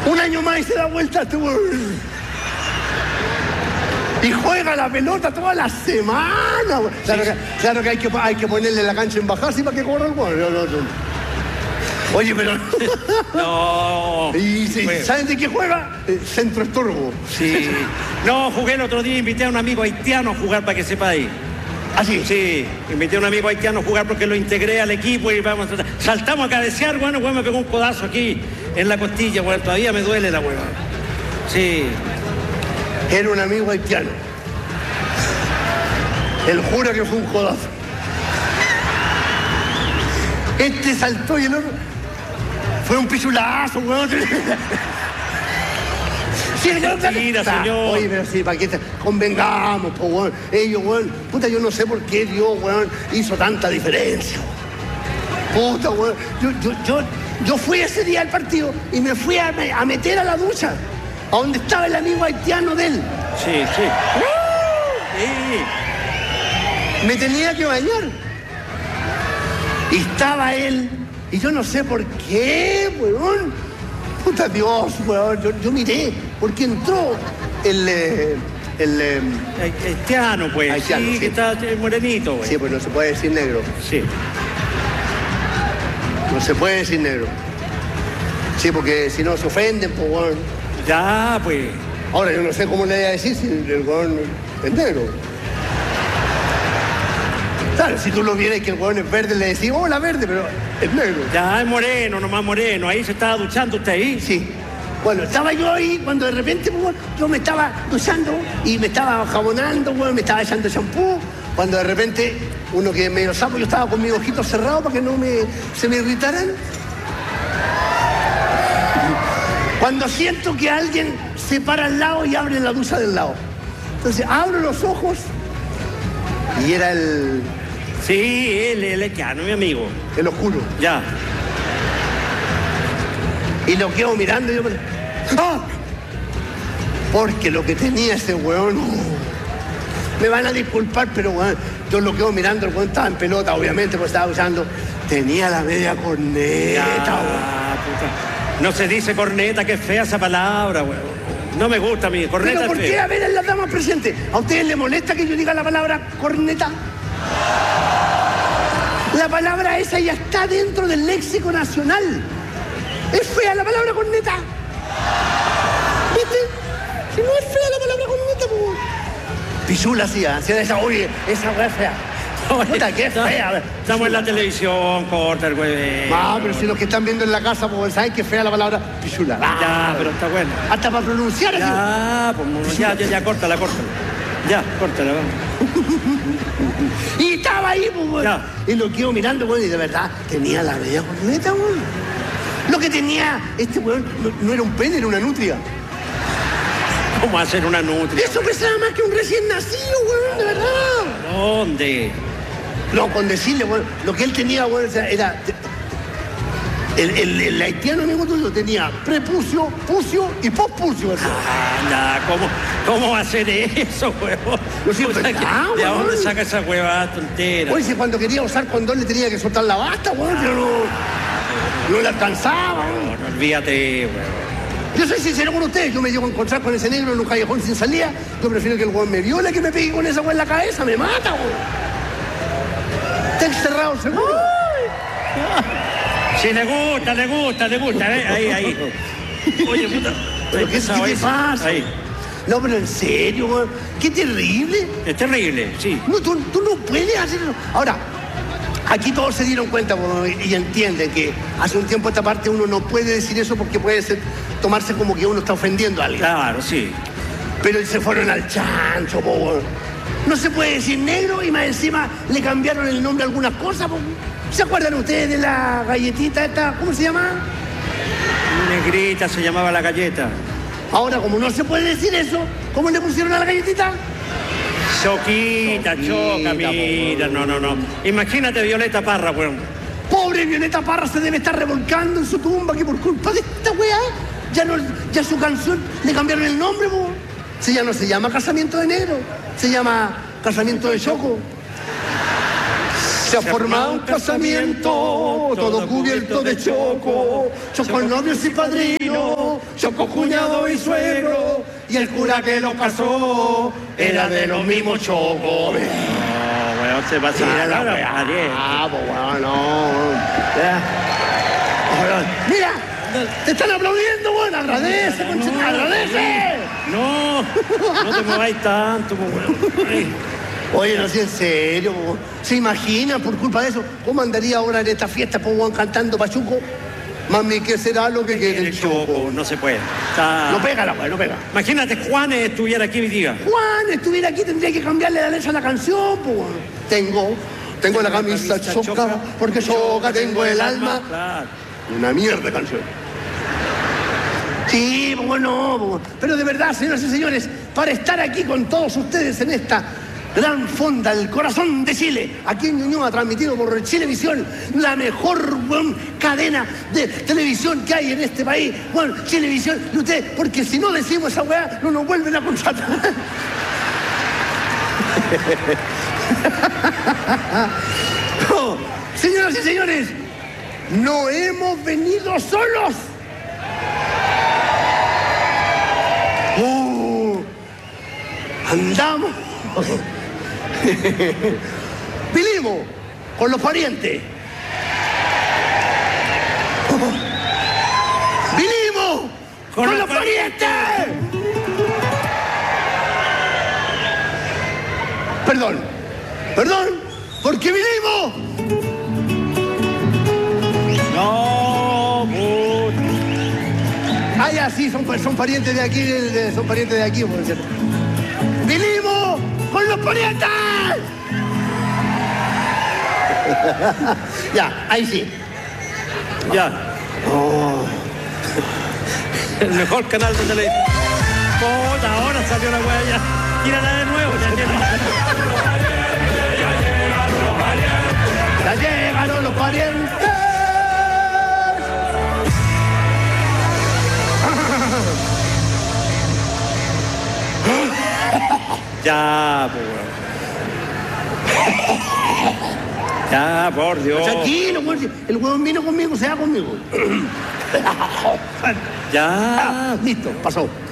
Un año más y se da vuelta este weón. Y juega la pelota toda la semana. Claro que hay que ponerle la cancha en bajarse para que corra el weón. Oye, pero... No. ¿Y saben de qué juega? Centro estorbo. Sí. No, jugué el otro día, invité a un amigo haitiano a jugar para que sepa ahí. ¿Ah, sí? Sí, invité a un amigo haitiano a jugar porque lo integré al equipo y vamos a... Saltamos a cabecear, bueno, me pegó un codazo aquí en la costilla, bueno, todavía me duele la hueva. Sí. Era un amigo haitiano. Él jura que fue un codazo. Este saltó y el otro... Fue un pichulazo, weón. Sí, mentira, señor. Oye, pero sí, ¿para qué convengamos, po, weón? Ellos, weón, puta, yo no sé por qué Dios, weón, hizo tanta diferencia. Puta, weón. Yo fui ese día al partido y me fui a meter a la ducha, a donde estaba el amigo haitiano de él. Sí. Sí. Me tenía que bañar. Y estaba él, y yo no sé por qué, weón. Puta Dios, weón. Yo miré, porque entró el haitiano, pues. Haitiano, sí, sí. Que está morenito, güey. Sí, pues no se puede decir negro. Sí. No se puede decir negro. Sí, porque si no se ofenden, pues, weón. Ya, pues. Ahora, yo no sé cómo le voy a decir si el weón es negro. Claro, si tú lo vienes que el weón es verde, le decís, hola, verde, pero es negro. Ya, es moreno, nomás moreno. Ahí se estaba duchando usted ahí. Sí. Bueno, estaba yo ahí cuando de repente, pues, yo me estaba duchando y me estaba jabonando, weón, me estaba echando champú. Cuando de repente, uno que es medio sapo, yo estaba con mis ojitos cerrados para que se me irritaran. Cuando siento que alguien se para al lado y abre la ducha del lado. Entonces abro los ojos y era el haitiano, mi amigo. El oscuro. Ya. Y lo quedo mirando y yo... ¡Ah! Porque lo que tenía ese weón... Me van a disculpar, pero weón, yo lo quedo mirando, el weón estaba en pelota, obviamente, porque estaba usando... Tenía la media corneta, weón. Puta. No se dice corneta, que es fea esa palabra, weón. No me gusta a mí, corneta. ¿Pero por qué? A ver, en las damas presentes, ¿a ustedes les molesta que yo diga la palabra corneta? La palabra esa ya está dentro del léxico nacional. Es fea la palabra corneta. ¿Viste? Si no es fea la palabra corneta, pues... Pichula hacía esa, oye, esa weá es fea. Puta, qué fea. Estamos en la televisión, corta el güey. No, pero si los que están viendo en la casa, pues saben que fea la palabra pichula. Ya, pero está bueno. Hasta para pronunciar así. Ya, córtala. Ya, córtala, vamos. Y estaba ahí, pues, ya. Y lo quedo mirando, bueno, y de verdad tenía la bella corneta, weón. Lo que tenía este weón no era un pene, era una nutria. ¿Cómo hacer una nutria? Eso pesaba más que un recién nacido, weón, de verdad. ¿Dónde? No, con decirle, weón, lo que él tenía, weón, era... El haitiano amigo tuyo tenía prepucio, pucio y pospucio. Anda, ¿cómo va a hacer eso, huevón? No sé, ¿de dónde saca esa huevada tontera? Oye, si cuando quería usar condón le tenía que soltar la basta, weón, yo no le alcanzaba. No, olvídate, huevón. Yo soy sincero con ustedes, yo me llego a encontrar con ese negro en un callejón sin salida, yo prefiero que el weón me viole que me pegue con esa weón en la cabeza, me mata, weón. Está encerrado, seguro. Si le gusta, ahí. Oye, puta. ¿Pero qué te pasa? Ahí. No, pero en serio, weón. Qué terrible. Es terrible, sí. No, tú no puedes hacerlo. Ahora, aquí todos se dieron cuenta y entienden que hace un tiempo esta parte uno no puede decir eso porque puede tomarse como que uno está ofendiendo a alguien. Claro, sí. Pero se fueron al chancho, po, weón. No se puede decir negro y más encima le cambiaron el nombre a algunas cosas, po. ¿Se acuerdan ustedes de la galletita esta? ¿Cómo se llama? Negrita se llamaba la galleta. Ahora, como no se puede decir eso, ¿cómo le pusieron a la galletita? Choquita, choca, mira, no. Imagínate Violeta Parra, weón. Pobre Violeta Parra se debe estar revolcando en su tumba que por culpa de esta weá, ya su canción le cambiaron el nombre, po. Ya no se llama Casamiento de Negro, se llama Casamiento de Choco. Se ha formado un casamiento, todo cubierto de choco, choco novios y padrinos, choco cuñado y suegro, y el cura que lo casó era de los mismos chocos. No, weón, se pasa. Mira la Claro, weá. Ariel. Pues weón, no. Ya. Weón, mira, te están aplaudiendo, weón, agradece, conchita, agradece. No, no te mováis tanto, pues, weón. Ay. Oye, no sé, en serio, po. ¿Se imagina por culpa de eso? ¿Cómo andaría ahora en esta fiesta, po, weón, cantando pachuco? Mami, ¿qué será lo que quiere el choco? No se puede. Está... No pega la weón, no pega. Imagínate, Juanes estuviera aquí y diga. Juan, estuviera aquí, tendría que cambiarle la letra a la canción, po, weón. Tengo la camisa choca, porque choca tengo el alma. Claro. Una mierda de canción. Sí, pues bueno, pero de verdad, señoras y señores, para estar aquí con todos ustedes en esta gran fonda, el corazón de Chile, aquí en Ñuñoa, transmitido por Chilevisión, la mejor cadena de televisión que hay en este país. Bueno, Chilevisión, y ustedes, porque si no decimos esa weá, no nos vuelven a contratar. No, señoras y señores, no hemos venido solos. Andamos. Vinimos con los parientes. Vinimos con los parientes. Perdón, porque vinimos. No, Ah, ya, sí, son parientes de aquí, son parientes de aquí, por cierto. ¡Vinimos con los parientes! Ya, ahí sí. ya. Oh. El mejor canal de televisión. Puta, ahora salió la weá ya. Tírala de nuevo. Ya llegaron los parientes. Ya, pues, weón. Ya, por Dios. Tranquilo, weón. El huevón vino conmigo, se va conmigo. Ya. Listo, pasó.